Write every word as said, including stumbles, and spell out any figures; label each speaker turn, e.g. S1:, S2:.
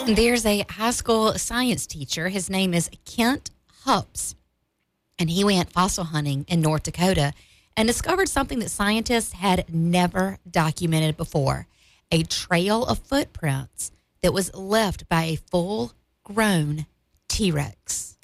S1: There's a high school science teacher. His name is Kent Hups, and he went fossil hunting in North Dakota and discovered something that scientists had never documented before, a trail of footprints that was left by a full-grown T-Rex.